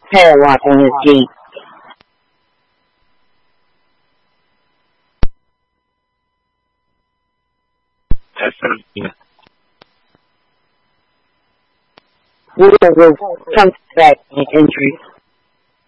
padlock on his gate. Wheeler will come back in injury.